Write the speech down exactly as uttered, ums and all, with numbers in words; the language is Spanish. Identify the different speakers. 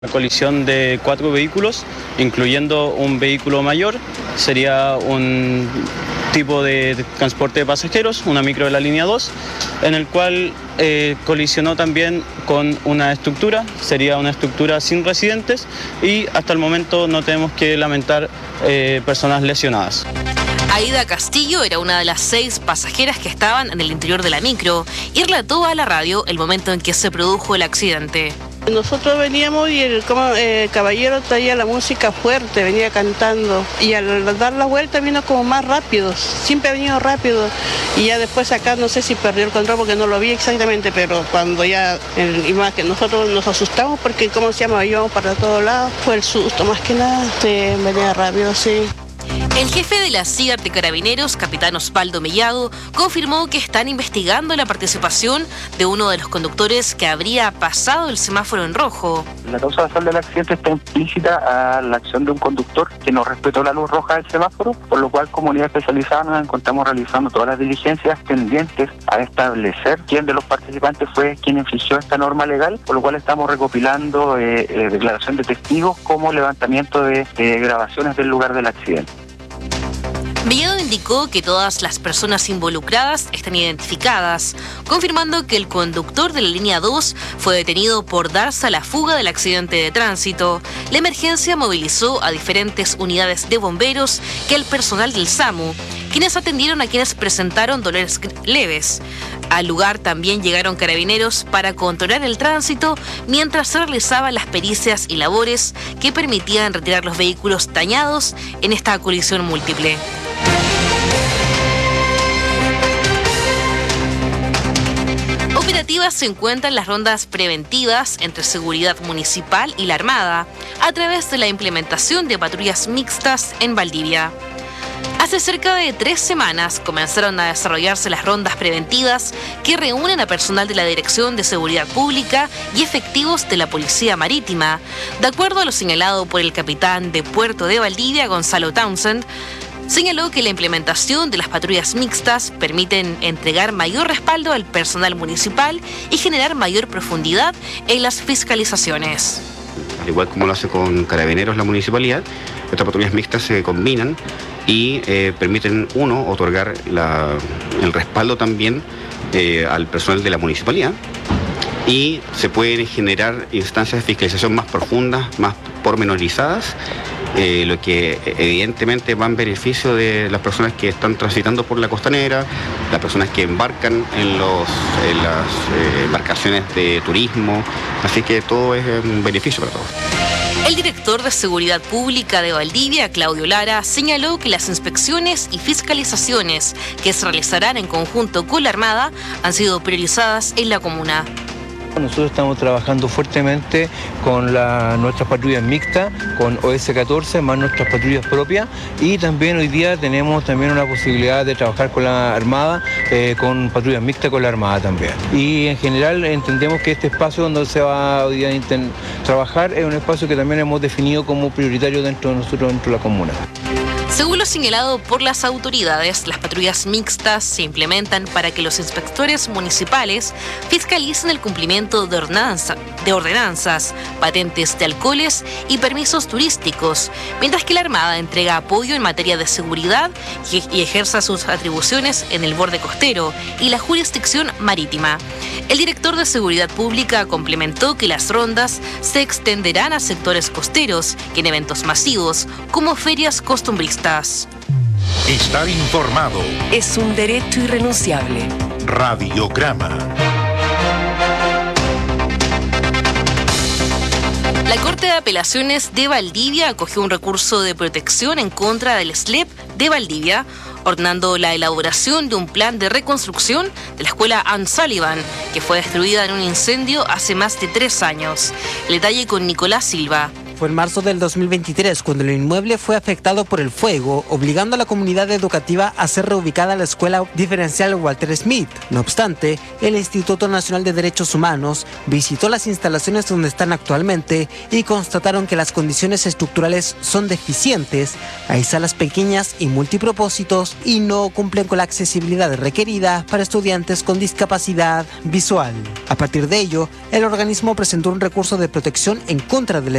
Speaker 1: La colisión de cuatro vehículos, incluyendo un vehículo mayor, sería un tipo de transporte de pasajeros, una micro de la línea dos, en el cual eh, colisionó también con una estructura, sería una estructura sin residentes y hasta el momento no tenemos que lamentar eh, personas lesionadas.
Speaker 2: Aida Castillo era una de las seis pasajeras que estaban en el interior de la micro y relató a la radio el momento en que se produjo el accidente.
Speaker 3: Nosotros veníamos y el eh, caballero traía la música fuerte, venía cantando y al dar la vuelta vino como más rápido, siempre ha venido rápido y ya después acá no sé si perdió el control porque no lo vi exactamente, pero cuando ya, el, y más que nosotros nos asustamos porque ¿cómo se llama? Íbamos para todos lados, fue el susto más que nada, sí, venía rápido, sí.
Speaker 2: El jefe de la C I A R de Carabineros, capitán Osvaldo Mellado, confirmó que están investigando la participación de uno de los conductores que habría pasado el semáforo en rojo.
Speaker 4: La causa basal del accidente está implícita a la acción de un conductor que no respetó la luz roja del semáforo, por lo cual como unidad especializada nos encontramos realizando todas las diligencias tendientes a establecer quién de los participantes fue quien infringió esta norma legal, por lo cual estamos recopilando eh, eh, declaración de testigos como levantamiento de, de grabaciones del lugar del accidente.
Speaker 2: Mellado indicó que todas las personas involucradas están identificadas, confirmando que el conductor de la línea dos fue detenido por darse a la fuga del accidente de tránsito. La emergencia movilizó a diferentes unidades de bomberos que al personal del SAMU, quienes atendieron a quienes presentaron dolores leves. Al lugar también llegaron carabineros para controlar el tránsito mientras se realizaban las pericias y labores que permitían retirar los vehículos dañados en esta colisión múltiple. Operativas se encuentran las rondas preventivas entre Seguridad Municipal y la Armada a través de la implementación de patrullas mixtas en Valdivia. Hace cerca de tres semanas comenzaron a desarrollarse las rondas preventivas que reúnen a personal de la Dirección de Seguridad Pública y efectivos de la Policía Marítima. De acuerdo a lo señalado por el capitán de Puerto de Valdivia, Gonzalo Townsend, señaló que la implementación de las patrullas mixtas permiten entregar mayor respaldo al personal municipal y generar mayor profundidad en las fiscalizaciones.
Speaker 5: Al igual como lo hace con Carabineros la municipalidad, estas patrullas mixtas se combinan y eh, permiten, uno, otorgar la, el respaldo también eh, al personal de la municipalidad y se pueden generar instancias de fiscalización más profundas, más pormenorizadas, eh, lo que evidentemente va en beneficio de las personas que están transitando por la costanera, las personas que embarcan en, los, en las eh, embarcaciones de turismo, así que todo es un beneficio para todos.
Speaker 2: El director de Seguridad Pública de Valdivia, Claudio Lara, señaló que las inspecciones y fiscalizaciones que se realizarán en conjunto con la Armada han sido priorizadas en la comuna.
Speaker 6: Nosotros estamos trabajando fuertemente con la, nuestras patrullas mixtas, con O S catorce, más nuestras patrullas propias, y también hoy día tenemos también una posibilidad de trabajar con la Armada, eh, con patrullas mixtas con la Armada también. Y en general entendemos que este espacio donde se va hoy día a trabajar es un espacio que también hemos definido como prioritario dentro de nosotros, dentro de la comuna.
Speaker 2: Según lo señalado por las autoridades, las patrullas mixtas se implementan para que los inspectores municipales fiscalicen el cumplimiento de, ordenanza, de ordenanzas, patentes de alcoholes y permisos turísticos, mientras que la Armada entrega apoyo en materia de seguridad y, y ejerza sus atribuciones en el borde costero y la jurisdicción marítima. El director de Seguridad Pública complementó que las rondas se extenderán a sectores costeros y en eventos masivos, como ferias costumbristas.
Speaker 7: Estar informado
Speaker 8: es un derecho irrenunciable.
Speaker 7: Radiograma.
Speaker 2: La Corte de Apelaciones de Valdivia acogió un recurso de protección en contra del S L E P de Valdivia, ordenando la elaboración de un plan de reconstrucción de la escuela Ann Sullivan, que fue destruida en un incendio hace más de tres años. El detalle con Nicolás Silva.
Speaker 9: Fue en marzo del dos mil veintitrés cuando el inmueble fue afectado por el fuego, obligando a la comunidad educativa a ser reubicada a la Escuela Diferencial Walter Smith. No obstante, el Instituto Nacional de Derechos Humanos visitó las instalaciones donde están actualmente y constataron que las condiciones estructurales son deficientes, hay salas pequeñas y multipropósitos y no cumplen con la accesibilidad requerida para estudiantes con discapacidad visual. A partir de ello, el organismo presentó un recurso de protección en contra del